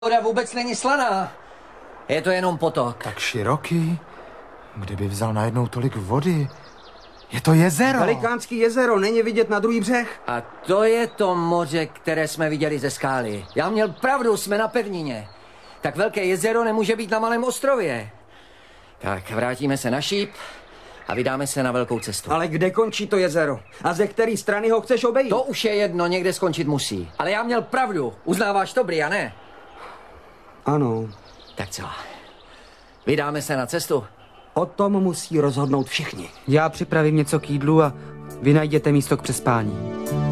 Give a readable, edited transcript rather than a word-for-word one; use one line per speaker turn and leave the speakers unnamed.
Voda vůbec není slaná. Je to jenom potok.
Tak široký? Kdyby vzal najednou tolik vody? Je to jezero.
Velikánský jezero, není vidět na druhý břeh.
A to je to moře, které jsme viděli ze skály. Já měl pravdu, jsme na pevnině. Tak velké jezero nemůže být na malém ostrově. Tak vrátíme se na šíp a vydáme se na velkou cestu.
Ale kde končí to jezero? A ze které strany ho chceš obejít?
To už je jedno, někde skončit musí. Ale já měl pravdu. Uznáváš to, Briane?
Ano.
Tak co? Vydáme se na cestu?
O tom musí rozhodnout všichni.
Já připravím něco k jídlu a vy najděte místo k přespání.